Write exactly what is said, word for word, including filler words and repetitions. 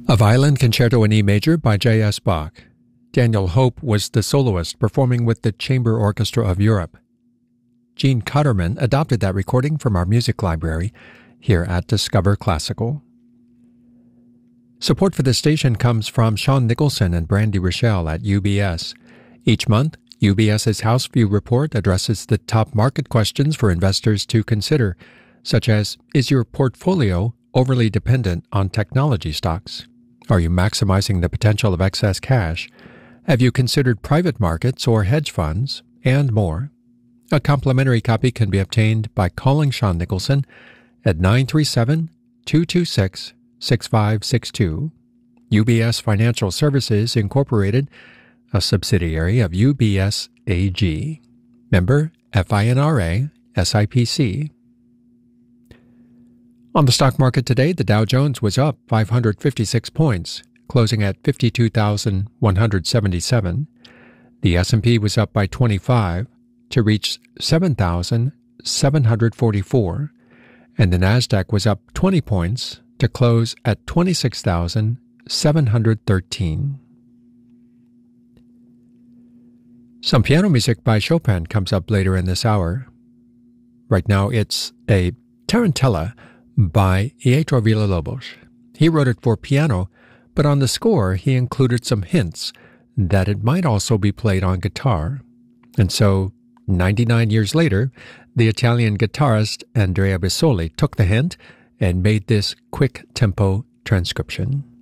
A Violin Concerto in E Major by J S. Bach. Daniel Hope was the soloist performing with the Chamber Orchestra of Europe. Gene Cutterman adopted that recording from our music library here at Discover Classical. Support for this station comes from Sean Nicholson and Brandy Rochelle at U B S. Each month, UBS's House View Report addresses the top market questions for investors to consider, such as, is your portfolio overly dependent on technology stocks? Are you maximizing the potential of excess cash? Have you considered private markets or hedge funds? And more. A complimentary copy can be obtained by calling Sean Nicholson at nine three seven, two two six, six five six two. U B S Financial Services, Incorporated, a subsidiary of U B S A G. Member FINRA, S I P C. On the stock market today, the Dow Jones was up five hundred fifty-six points, closing at fifty-two thousand one hundred seventy-seven. The S and P was up by twenty-five to reach seven thousand seven hundred forty-four, and the Nasdaq was up twenty points to close at twenty-six thousand seven hundred thirteen. Some piano music by Chopin comes up later in this hour. Right now it's a Tarantella by Pietro Villalobos. He wrote it for piano, but on the score he included some hints that it might also be played on guitar. And so, ninety-nine years later, the Italian guitarist Andrea Bisoli took the hint and made this quick tempo transcription.